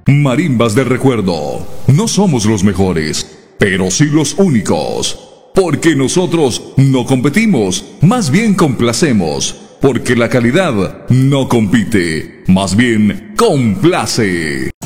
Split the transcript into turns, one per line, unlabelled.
Marimbas del Recuerdo. No somos los mejores, pero sí los únicos. Porque nosotros no competimos, más bien complacemos. Porque la calidad no compite, más bien complace.